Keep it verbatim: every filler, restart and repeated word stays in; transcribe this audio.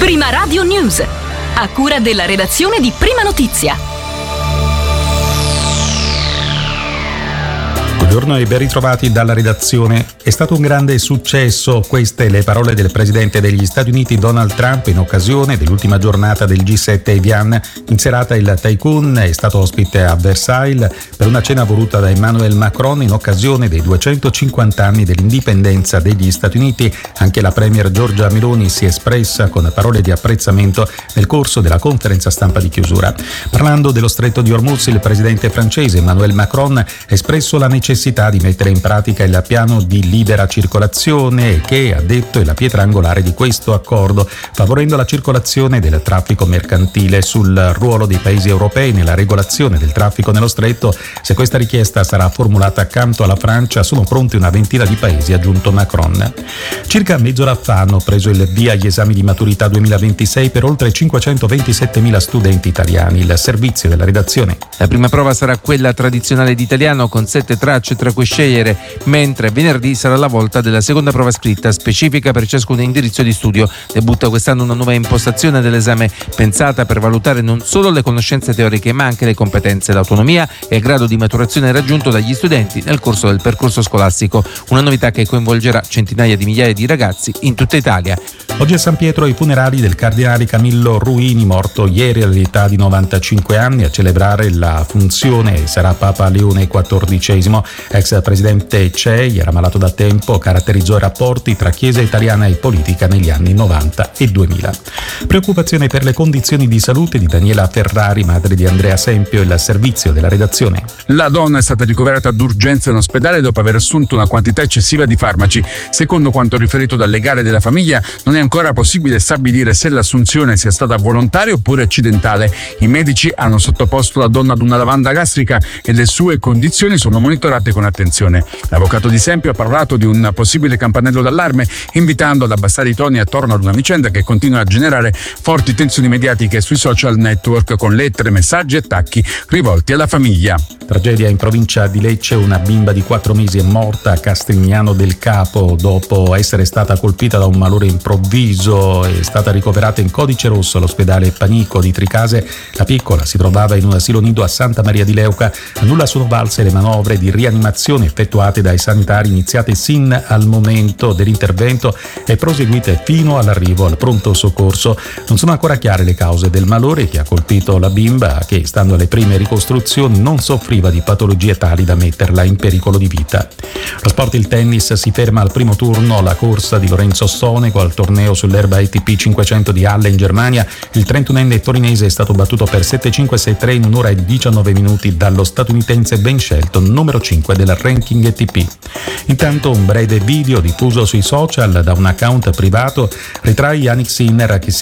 Prima Radio News, a cura della redazione di Prima Notizia. Buongiorno e ben ritrovati dalla redazione. È stato un grande successo, queste le parole del presidente degli Stati Uniti Donald Trump in occasione dell'ultima giornata del G sette a Evian. In serata il tycoon è stato ospite a Versailles per una cena voluta da Emmanuel Macron in occasione dei duecentocinquanta anni dell'indipendenza degli Stati Uniti. Anche la premier Giorgia Meloni si è espressa con parole di apprezzamento nel corso della conferenza stampa di chiusura. Parlando dello stretto di Hormuz, il presidente francese Emmanuel Macron ha espresso la necessità di mettere in pratica il piano di libera circolazione che, ha detto, è la pietra angolare di questo accordo, favorendo la circolazione del traffico mercantile. Sul ruolo dei paesi europei nella regolazione del traffico nello stretto, se questa richiesta sarà formulata accanto alla Francia, sono pronti una ventina di paesi, ha aggiunto Macron. Circa mezz'ora fa hanno preso il via gli esami di maturità duemilaventisei per oltre cinquecentoventisettemila studenti italiani. Il servizio della redazione. La prima prova sarà quella tradizionale di italiano con sette tracce tra cui scegliere, mentre venerdì sarà la volta della seconda prova scritta specifica per ciascun indirizzo di studio. Debutta quest'anno una nuova impostazione dell'esame pensata per valutare non solo le conoscenze teoriche ma anche le competenze, l'autonomia e il grado di maturazione raggiunto dagli studenti nel corso del percorso scolastico. Una novità che coinvolgerà centinaia di migliaia di ragazzi in tutta Italia. Oggi a San Pietro i funerali del cardinale Camillo Ruini, morto ieri all'età di novantacinque anni. A celebrare la funzione sarà Papa Leone quattordicesimo. Ex presidente C E I, era malato da tempo, caratterizzò i rapporti tra Chiesa italiana e politica negli anni novanta e duemila. Preoccupazione per le condizioni di salute di Daniela Ferrari, madre di Andrea Sempio, il servizio della redazione. La donna è stata ricoverata d'urgenza in ospedale dopo aver assunto una quantità eccessiva di farmaci. Secondo quanto riferito dal legale della famiglia, non è ancora possibile stabilire se l'assunzione sia stata volontaria oppure accidentale. I medici hanno sottoposto la donna ad una lavanda gastrica e le sue condizioni sono monitorate con attenzione. L'avvocato di Sempio ha parlato di un possibile campanello d'allarme, invitando ad abbassare i toni attorno ad una vicenda che continua a generare forti tensioni mediatiche sui social network, con lettere, messaggi e attacchi rivolti alla famiglia. Tragedia in provincia di Lecce, una bimba di quattro mesi è morta a Castigliano del Capo dopo essere stata colpita da un malore improvviso. È stata ricoverata in codice rosso all'ospedale Panico di Tricase. La piccola si trovava in un asilo nido a Santa Maria di Leuca. A nulla sono valse le manovre di rianimazione effettuate dai sanitari, iniziate sin al momento dell'intervento e proseguite fino all'arrivo al pronto soccorso. Non sono ancora chiare le cause del malore che ha colpito la bimba, che, stando alle prime ricostruzioni, non soffriva di patologie tali da metterla in pericolo di vita. Lo sport, il tennis, si ferma al primo turno la corsa di Lorenzo Sonego al torneo sull'erba A T P cinquecento di Halle in Germania. Il trentunenne torinese è stato battuto per sette cinque sei tre in un'ora e diciannove minuti dallo statunitense Ben Shelton, numero cinque del ranking A T P. Intanto un breve video diffuso sui social da un account privato ritrae Yannick Sinner che si